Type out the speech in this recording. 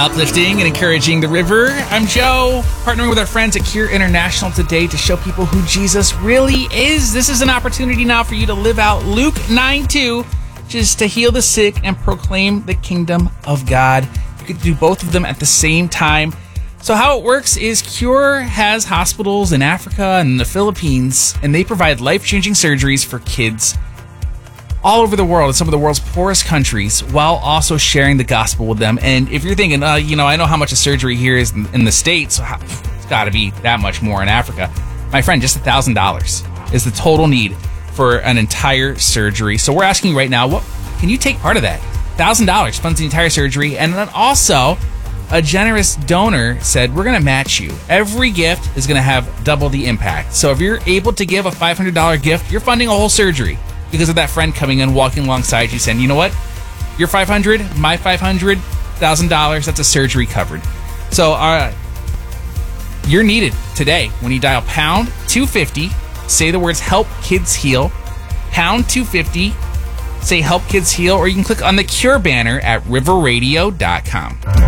Uplifting and encouraging the river. I'm Joe, partnering with our friends at Cure International today to show people who Jesus really is. This is an opportunity now for you to live out Luke 9:2, just to heal the sick and proclaim the kingdom of God. You can do both of them at the same time. So how it works is Cure has hospitals in Africa and the Philippines, and they provide life-changing surgeries for kids all over the world in some of the world's poorest countries, while also sharing the gospel with them. And if you're thinking, I know how much a surgery here is in the States, so it's got to be that much more in Africa. My friend, just $1,000 is the total need for an entire surgery. So we're asking you right now, what can you take part of that? $1,000 funds the entire surgery. And then also, a generous donor said, we're going to match you. Every gift is going to have double the impact. So if you're able to give a $500 gift, you're funding a whole surgery because of that friend coming in, walking alongside you, saying, you know what? Your $500, my $500, $1,000, that's a surgery covered. So you're needed today when you dial pound 250, say the words help kids heal, pound 250, say help kids heal, or you can click on the Cure banner at riverradio.com.